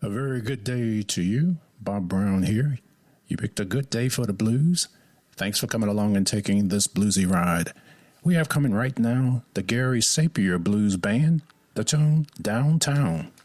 A very good day to you. Bob Brown here. You picked a good day for the blues. Thanks for coming along and taking this bluesy ride. We have coming right now the Gary Sapir Blues Band, the tune Downtown.